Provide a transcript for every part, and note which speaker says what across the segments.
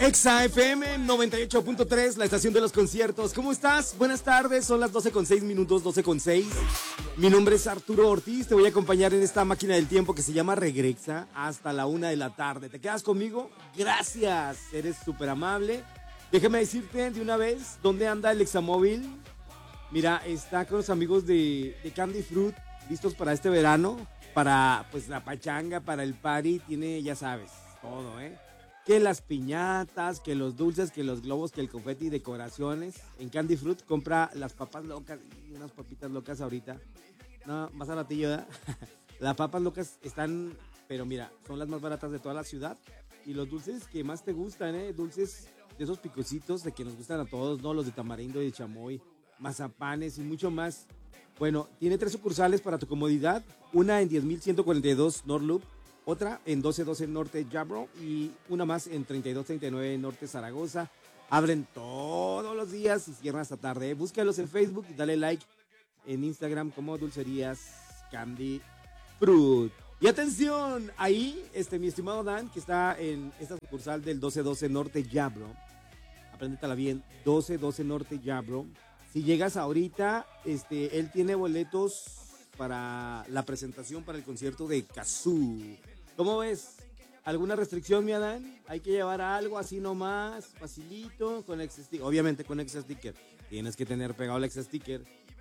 Speaker 1: Exa FM 98.3, la estación de los conciertos. ¿Cómo estás? Buenas tardes, son las 12:06, 12:06. Mi nombre es Arturo Ortiz, te voy a acompañar en esta máquina del tiempo que se llama Regresa hasta la 1 de la tarde. ¿Te quedas conmigo? Gracias, eres súper amable. Déjame decirte de una vez, ¿dónde anda el Examóvil? Mira, está con los amigos de Candy Fruit, listos para este verano, para pues la pachanga, para el party, tiene, ya sabes, todo, que las piñatas, que los dulces, que los globos, que el confeti, decoraciones. En Candy Fruit compra las papas locas, y unas papitas locas ahorita. No, más a ratillo, ¿verdad? Las papas locas están, pero mira, son las más baratas de toda la ciudad. Y los dulces que más te gustan, dulces de esos picositos de que nos gustan a todos, ¿no? Los de tamarindo y de chamoy, mazapanes y mucho más. Bueno, tiene 3 sucursales para tu comodidad. Una en 10.142 North Loop, otra en 1212 Norte Jabro y una más en 3239 Norte Zaragoza. Abren todos los días y cierran hasta tarde. Búscalos en Facebook y dale like en Instagram como Dulcerías Candy Fruit. Y atención, ahí mi estimado Dan, que está en esta sucursal del 1212 Norte Jabro. Apréndetela bien, 1212 Norte Jabro. Si llegas ahorita, él tiene boletos para la presentación para el concierto de Kazoo. ¿Cómo ves? ¿Alguna restricción, mi Adán? Hay que llevar algo así nomás, facilito, con Exa Sticker. Obviamente con Exa Sticker. Tienes que tener pegado el Exa Sticker.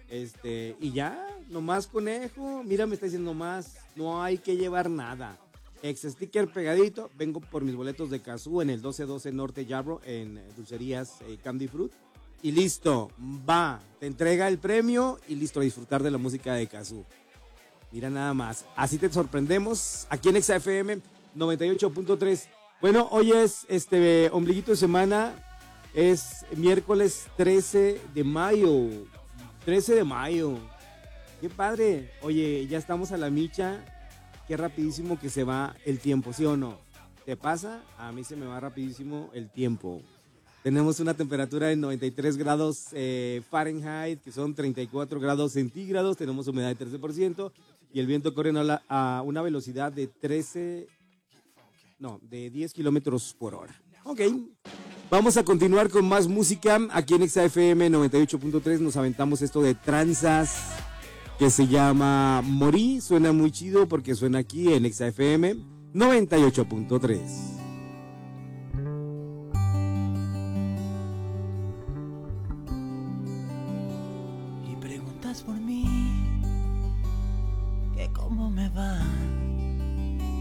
Speaker 1: Y ya, nomás conejo. Mira, me está diciendo más. No hay que llevar nada. Exa Sticker pegadito. Vengo por mis boletos de Kazoo en el 1212 Norte Jabro en Dulcerías Candy Fruit. Y listo, va. Te entrega el premio y listo a disfrutar de la música de Kazoo. Mira nada más, así te sorprendemos aquí en Exa FM 98.3. Bueno, hoy es ombliguito de semana, es miércoles 13 de mayo. 13 de mayo. Qué padre. Oye, ya estamos a la micha. Qué rapidísimo que se va el tiempo, ¿sí o no? ¿Te pasa? A mí se me va rapidísimo el tiempo. Tenemos una temperatura de 93 grados Fahrenheit, que son 34 grados centígrados. Tenemos humedad de 13%. Y el viento corre a una velocidad de 10 kilómetros por hora. Ok, vamos a continuar con más música. Aquí en Exa FM 98.3 nos aventamos esto de tranzas que se llama Morí. Suena muy chido porque suena aquí en Exa FM 98.3.